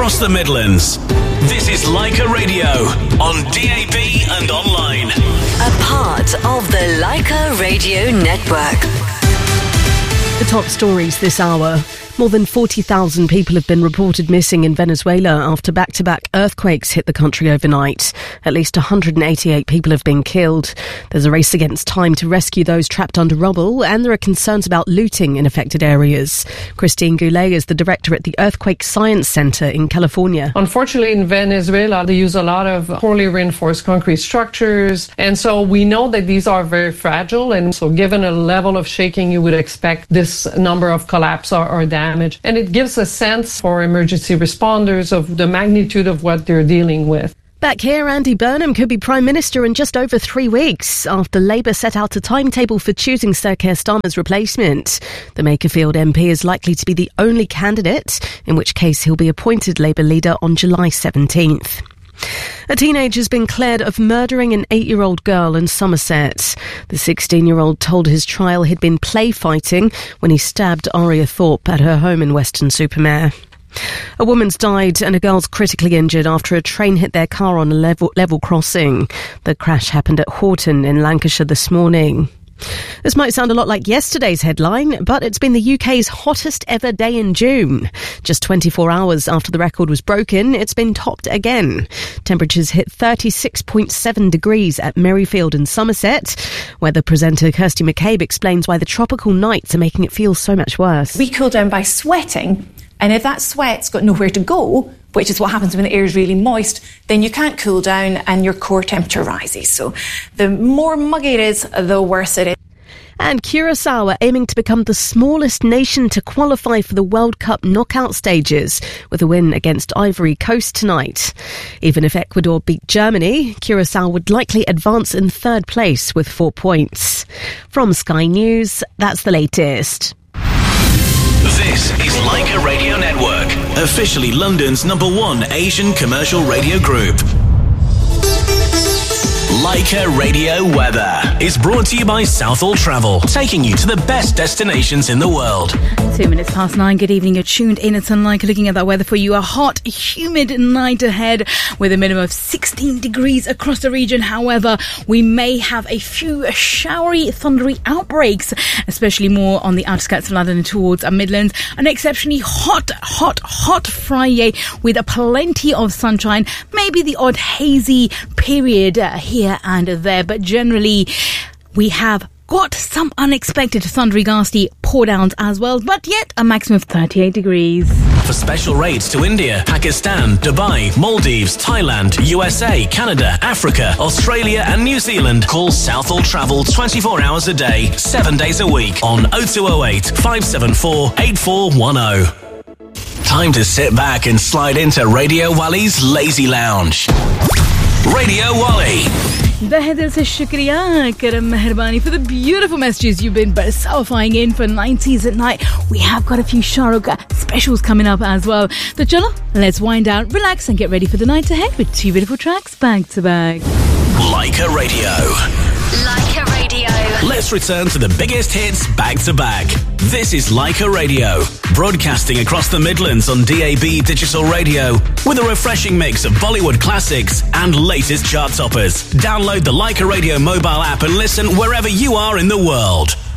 across the Midlands. This is Leica Radio on DAB and online. A part of the Leica Radio Network. The top stories this hour. More than 40,000 people have been reported missing in Venezuela after back-to-back earthquakes hit the country overnight. At least 188 people have been killed. There's a race against time to rescue those trapped under rubble, and there are concerns about looting in affected areas. Christine Goulet is the director at the Earthquake Science Center in California. Unfortunately, in Venezuela, they use a lot of poorly reinforced concrete structures, and so we know that these are very fragile, and so given a level of shaking, you would expect this number of collapse or damage. And it gives a sense for emergency responders of the magnitude of what they're dealing with. Back here, Andy Burnham could be Prime Minister in just over 3 weeks after Labour set out a timetable for choosing Sir Keir Starmer's replacement. The Makerfield MP is likely to be the only candidate, in which case he'll be appointed Labour leader on July 17th. A teenager has been cleared of murdering an 8-year-old girl in Somerset. The 16-year-old told his trial he'd been play fighting when he stabbed Aria Thorpe at her home in Weston-super-Mare. A woman's died and a girl's critically injured after a train hit their car on a level crossing. The crash happened at Horton in Lancashire this morning. This might sound a lot like yesterday's headline, but it's been the UK's hottest ever day in June. Just 24 hours after the record was broken, it's been topped again. Temperatures hit 36.7 degrees at Merrifield in Somerset. Weather presenter Kirsty McCabe explains why the tropical nights are making it feel so much worse. We cool down by sweating, and if that sweat's got nowhere to go, which is what happens when the air is really moist, then you can't cool down and your core temperature rises. So the more muggy it is, the worse it is. And Curacao are aiming to become the smallest nation to qualify for the World Cup knockout stages with a win against Ivory Coast tonight. Even if Ecuador beat Germany, Curacao would likely advance in third place with 4 points. From Sky News, that's the latest. This is Leica Radio Network, officially London's #1 Asian commercial radio group. Leica Radio Weather is brought to you by Southall Travel, taking you to the best destinations in the world. 2 minutes past 9. Good evening. You're tuned in at Leica, looking at that weather for you. A hot, humid night ahead with a minimum of 16 degrees across the region. However, we may have a few showery, thundery outbreaks, especially more on the outskirts of London and towards our Midlands. An exceptionally hot Friday with plenty of sunshine. Maybe the odd hazy period here and there, but generally we have got some unexpected thundery gusty pour downs as well, but yet a maximum of 38 degrees. For special rates to India, Pakistan, Dubai, Maldives, Thailand, USA, Canada, Africa, Australia and New Zealand, call Southall Travel 24 hours a day, 7 days a week on 0208 574 8410. Time to sit back and slide into Radio Wally's Lazy Lounge. Radio Wally. Tahe dil se shukriya, karam meherbani for the beautiful messages you've been personifying in for 90s at night. We have got a few Shah Rukh specials coming up as well. So chalo, let's wind down, relax and get ready for the night ahead with 2 beautiful tracks back to back. Leica Radio. Leica Radio. Let's return to the biggest hits back to back. This is Leica Radio, broadcasting across the Midlands on DAB digital radio with a refreshing mix of Bollywood classics and latest chart toppers. Download the Leica Radio mobile app and listen wherever you are in the world.